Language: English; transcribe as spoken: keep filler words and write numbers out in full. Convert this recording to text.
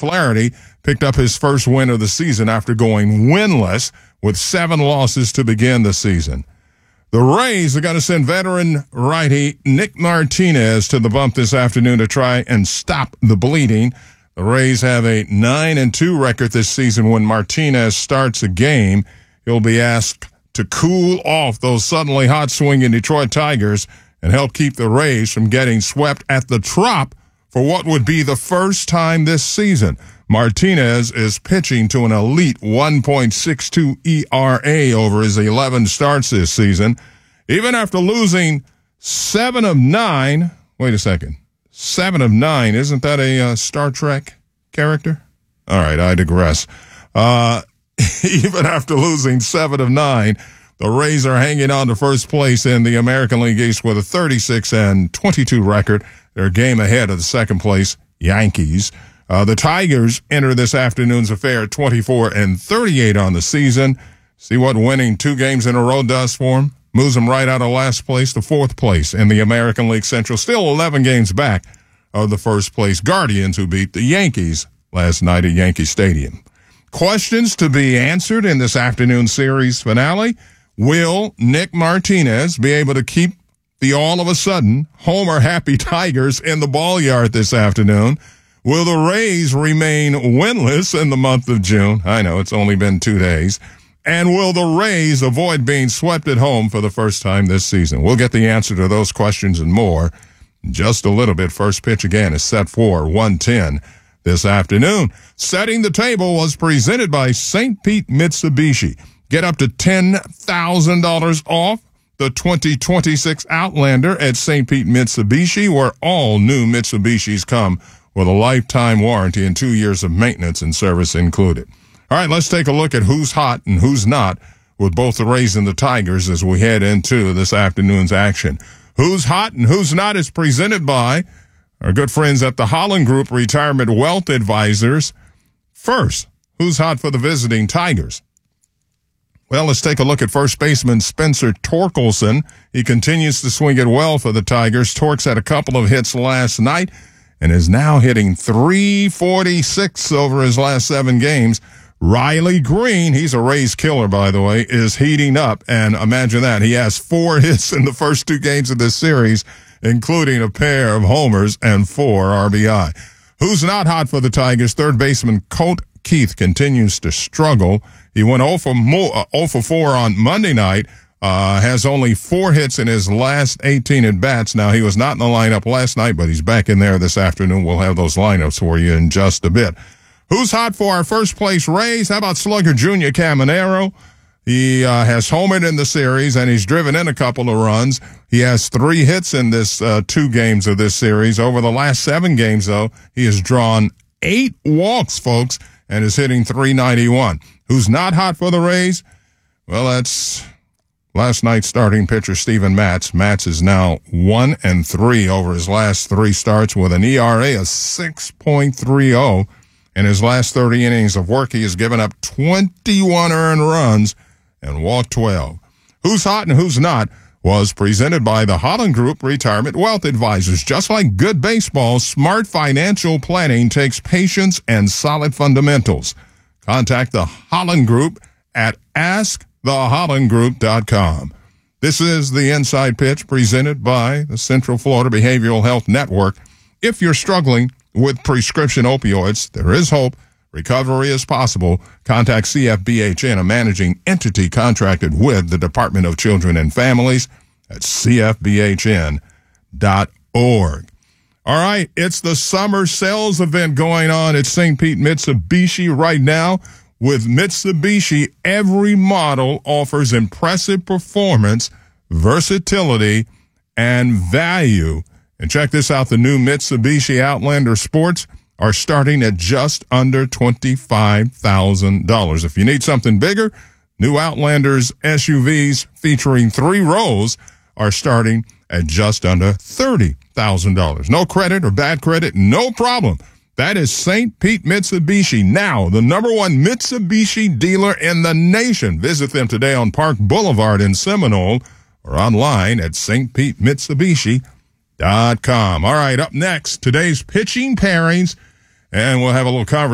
Flaherty picked up his first win of the season after going winless with seven losses to begin the season. The Rays are going to send veteran righty Nick Martinez to the bump this afternoon to try and stop the bleeding. The Rays have a nine and two record this season. When Martinez starts a game, he'll be asked to cool off those suddenly hot swinging Detroit Tigers and help keep the Rays from getting swept at the Trop for what would be the first time this season. Martinez is pitching to an elite one point six two E R A over his eleven starts this season. Even after losing seven of nine, wait a second, seven of nine, isn't that a uh, Star Trek character? All right, I digress. Uh, even after losing seven of nine, the Rays are hanging on to first place in the American League East with a thirty-six and twenty-two record. They're a game ahead of the second place Yankees. Uh, the Tigers enter this afternoon's affair twenty-four and thirty-eight on the season. See what winning two games in a row does for them? Moves them right out of last place to fourth place in the American League Central. Still eleven games back of the first place Guardians, who beat the Yankees last night at Yankee Stadium. Questions to be answered in this afternoon series finale. Will Nick Martinez be able to keep the all-of-a-sudden homer-happy Tigers in the ball yard this afternoon? Will the Rays remain winless in the month of June? I know, it's only been two days. And will the Rays avoid being swept at home for the first time this season? We'll get the answer to those questions and more in just a little bit. First pitch again is set for one ten this afternoon. Setting the Table was presented by Saint Pete Mitsubishi. Get up to ten thousand dollars off the twenty twenty-six Outlander at Saint Pete Mitsubishi, where all new Mitsubishis come with a lifetime warranty and two years of maintenance and service included. All right, let's take a look at who's hot and who's not with both the Rays and the Tigers as we head into this afternoon's action. Who's hot and who's not is presented by our good friends at the Holland Group Retirement Wealth Advisors. First, who's hot for the visiting Tigers? Well, let's take a look at first baseman Spencer Torkelson. He continues to swing it well for the Tigers. Torks had a couple of hits last night and is now hitting three forty-six over his last seven games. Riley Green, he's a Rays killer, by the way, is heating up. And imagine that. He has four hits in the first two games of this series, including a pair of homers and four R B I. Who's not hot for the Tigers? Third baseman Colt Keith continues to struggle. He went zero for four on Monday night, uh, has only four hits in his last eighteen at-bats. Now, he was not in the lineup last night, but he's back in there this afternoon. We'll have those lineups for you in just a bit. Who's hot for our first-place Rays? How about slugger Junior Caminero? He uh, has homered in the series, and he's driven in a couple of runs. He has three hits in this uh, two games of this series. Over the last seven games, though, he has drawn eight walks, folks, and is hitting three ninety-one. Who's not hot for the Rays? Well, that's last night's starting pitcher Steven Matz. Matz is now one and three over his last three starts with an E R A of six point three oh. In his last thirty innings of work, he has given up twenty-one earned runs and walked twelve. Who's hot and who's not was presented by the Holland Group Retirement Wealth Advisors. Just like good baseball, smart financial planning takes patience and solid fundamentals. Contact the Holland Group at ask the holland group dot com. This is the Inside Pitch presented by the Central Florida Behavioral Health Network. If you're struggling with prescription opioids, there is hope. Recovery is possible. Contact C F B H N, a managing entity contracted with the Department of Children and Families at c f b h n dot org. All right, it's the summer sales event going on at Saint Pete Mitsubishi right now. With Mitsubishi, every model offers impressive performance, versatility, and value. And check this out, the new Mitsubishi Outlander Sports are starting at just under twenty-five thousand dollars. If you need something bigger, new Outlanders S U Vs featuring three rows are starting at just under thirty thousand dollars. No credit or bad credit, no problem. That is Saint Pete Mitsubishi, now the number one Mitsubishi dealer in the nation. Visit them today on Park Boulevard in Seminole or online at s t pete mitsubishi dot com. All right, up next, today's pitching pairings, and we'll have a little conversation.